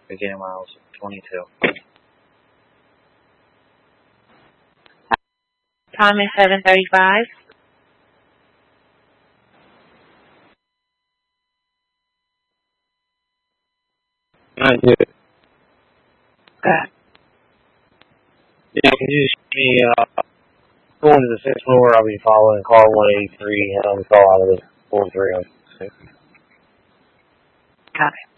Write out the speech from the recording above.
Beginning miles 22. Time is 7:35. Not good. Good. Yeah, can you just give me, going to the 6th floor, I'll be following car 183, and I'll be calling out of the 43 on 6. Got it.